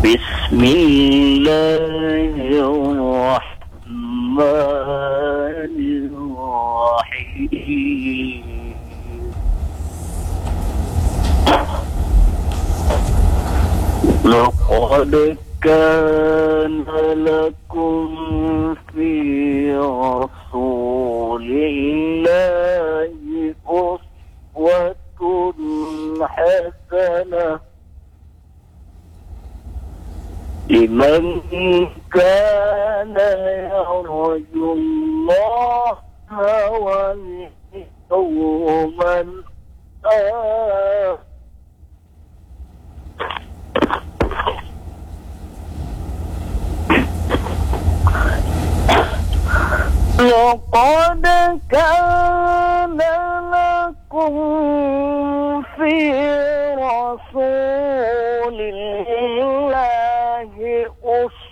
Bismillahirrahmanirrahim. Laqad kana lakum fi rasulillahi uswatun hasanah liman kana yarjullaha wal yawmal akhir. لقد كان لكم في رسول الله